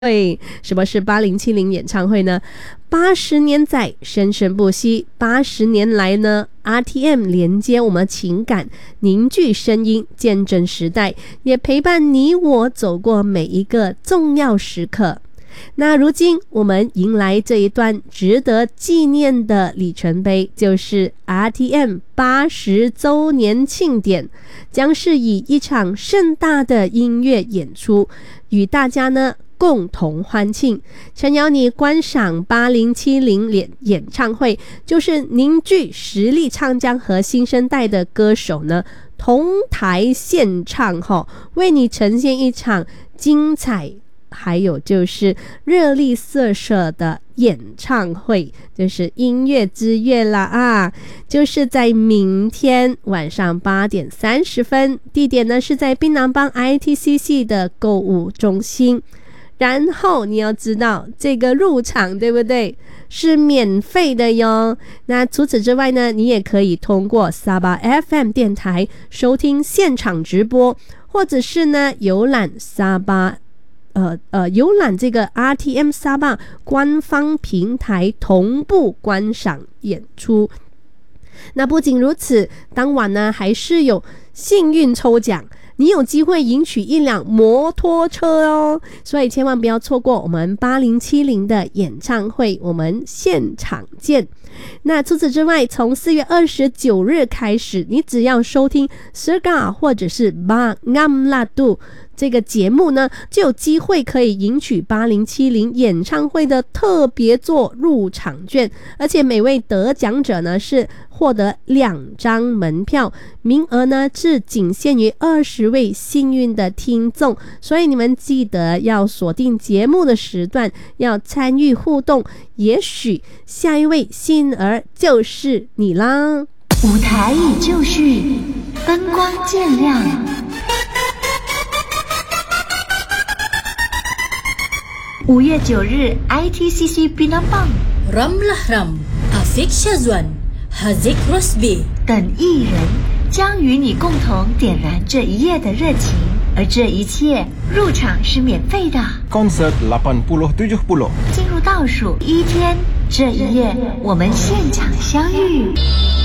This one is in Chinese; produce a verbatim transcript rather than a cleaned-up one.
会，什么是八零七零演唱会呢？八十年载生生不息，八十年来呢 R T M 连接我们情感，凝聚声音，见证时代，也陪伴你我走过每一个重要时刻。那如今我们迎来这一段值得纪念的里程碑，就是 R T M 八十周年庆典，将是以一场盛大的音乐演出与大家呢共同欢庆。诚邀你观赏八零七零演演唱会，就是凝聚实力唱将和新生代的歌手呢同台献唱齁，为你呈现一场精彩还有就是热力四射的演唱会，就是音乐之月啦啊！就是在明天晚上八点三十分，地点呢是在槟榔帮 I T C C 的购物中心。然后你要知道这个入场对不对，是免费的哟。那除此之外呢，你也可以通过沙巴 F M 电台收听现场直播，或者是呢游览沙巴呃呃，游览这个 R T M 沙巴官方平台同步观赏演出。那不仅如此，当晚呢还是有幸运抽奖，你有机会赢取一辆摩托车哦，所以千万不要错过我们八零七零的演唱会，我们现场见。那除此之外，从四月二十九日开始，你只要收听 Serga 或者是 Ba Ngam Ladu 这个节目呢，就有机会可以赢取八零七零演唱会的特别座入场券，而且每位得奖者呢是获得两张门票，名额呢是仅限于二十位幸运的听众，所以你们记得要锁定节目的时段，要参与互动，也许下一位幸运儿就是你啦。 舞台已就绪，灯光渐亮，五月九日 I T C C Pinang Bang Ramlah Ram Afiq Shazwan Haziq Rosbi 等艺人将与你共同点燃这一夜的热情，而这一切入场是免费的。 Konsert lapan puluh tujuh puluh 进入倒数一天，这一夜我们现场相遇。